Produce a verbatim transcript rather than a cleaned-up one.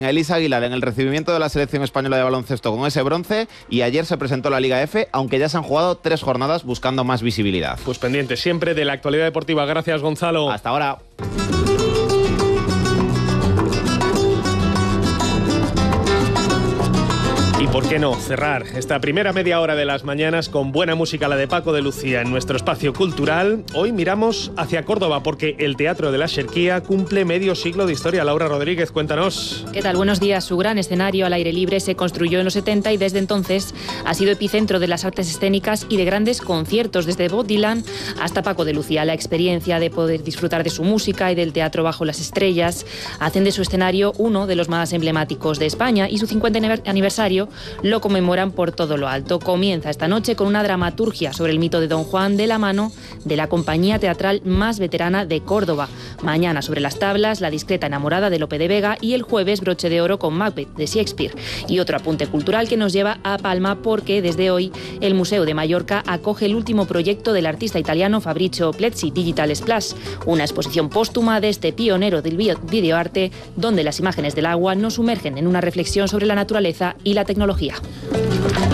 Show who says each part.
Speaker 1: Elisa Aguilar en el recibimiento de la selección española de baloncesto con ese bronce, y ayer se presentó la Liga F, aunque ya se han jugado tres jornadas buscando más visibilidad.
Speaker 2: Pues pendiente siempre de la actualidad deportiva. Gracias, Gonzalo.
Speaker 1: Hasta ahora.
Speaker 2: Y por qué no cerrar esta primera media hora de las mañanas con buena música, la de Paco de Lucía, en nuestro espacio cultural. Hoy miramos hacia Córdoba porque el Teatro de la Xerquía cumple medio siglo de historia. Laura Rodríguez, cuéntanos.
Speaker 3: ¿Qué tal? Buenos días. Su gran escenario al aire libre se construyó en los setenta y desde entonces ha sido epicentro de las artes escénicas y de grandes conciertos, desde Bob Dylan hasta Paco de Lucía. La experiencia de poder disfrutar de su música y del teatro bajo las estrellas hacen de su escenario uno de los más emblemáticos de España, y su cincuenta aniversario lo conmemoran por todo lo alto. Comienza esta noche con una dramaturgia sobre el mito de Don Juan, de la mano de la compañía teatral más veterana de Córdoba. Mañana, sobre las tablas, La discreta enamorada de Lope de Vega, y el jueves, Broche de oro con Macbeth de Shakespeare. Y otro apunte cultural que nos lleva a Palma, porque desde hoy el Museo de Mallorca acoge el último proyecto del artista italiano Fabrizio Plezzi, Digital Splash, una exposición póstuma de este pionero del videoarte, donde las imágenes del agua nos sumergen en una reflexión sobre la naturaleza y la tecnología.